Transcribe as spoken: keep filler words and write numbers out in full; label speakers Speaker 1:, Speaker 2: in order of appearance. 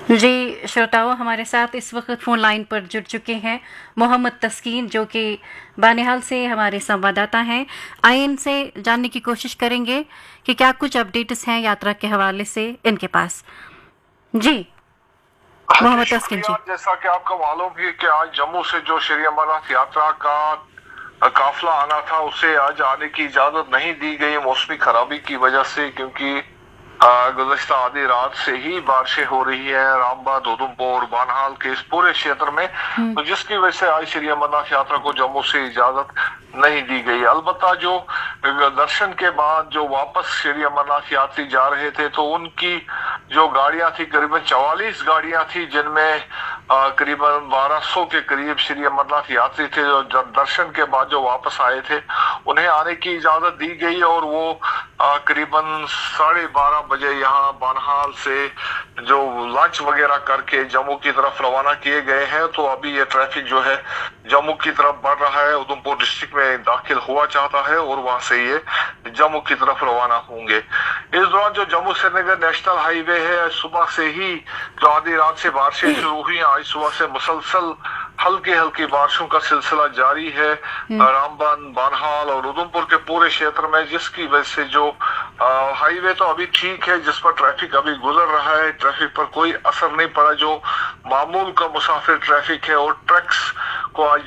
Speaker 1: जी श्रोताओं, हमारे साथ इस वक्त फ़ोन लाइन पर जुड़ चुके हैं मोहम्मद तस्कीन, जो कि बानिहाल से हमारे संवाददाता हैं। आइए इनसे जानने की कोशिश करेंगे कि क्या कुछ अपडेट्स हैं यात्रा के हवाले से इनके पास। जी मोहम्मद तस्कीन जी।
Speaker 2: जैसा कि आपको मालूम है कि आज जम्मू से जो श्री अमरनाथ यात्रा का काफिला आना था उसे आज आने की इजाजत नहीं दी गई मौसमी खराबी की वजह से, क्योंकि गुज़श्ता आधी रात से ही बारिशें हो रही है रामबाद, उधमपुर, बानहाल के इस पूरे क्षेत्र में, तो जिसकी वजह से आज श्री अमरनाथ यात्रा को जम्मू से इजाजत नहीं दी गई। अलबत्ता जो दर्शन के बाद जो वापस श्री अमरनाथ यात्री जा रहे थे तो उनकी जो गाड़ियां थी, करीबन चवालीस गाड़ियां थी, जिनमें करीबन बारह सौ के करीब श्री अमरनाथ यात्री थे जो दर्शन के बाद जो वापस आए थे, उन्हें आने की इजाजत दी गई और वो करीबन साढ़े बारह बजे यहाँ बानहाल से जो लंच वगैरह करके जम्मू की तरफ रवाना किए गए हैं। तो अभी ये ट्रैफिक जो है जम्मू की तरफ बढ़ रहा है, उधमपुर डिस्ट्रिक्ट में दाखिल हुआ चाहता है और वहां से ये जम्मू की तरफ रवाना होंगे। इस दौरान जो जम्मू श्रीनगर नेशनल हाईवे है, सुबह से ही जो आधी रात से बारिशें शुरू हुई, आज सुबह से मुसलसल हल्की हल्की बारिशों का सिलसिला जारी है रामबन, बानहाल और उधमपुर के पूरे क्षेत्र में, जिसकी वजह से जो हाईवे तो अभी ठीक है, जिस पर ट्रैफिक अभी गुजर रहा है, ट्रैफिक पर कोई असर नहीं पड़ा। जो मामूल का मुसाफिर ट्रैफिक है और ट्रक्स को आज